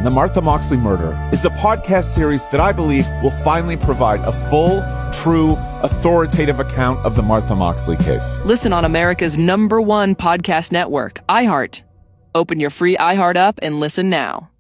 The Martha Moxley Murder is a podcast series that I believe will finally provide a full, true, authoritative account of the Martha Moxley case. Listen on America's #1 podcast network, iHeart. Open your free iHeart app and listen now.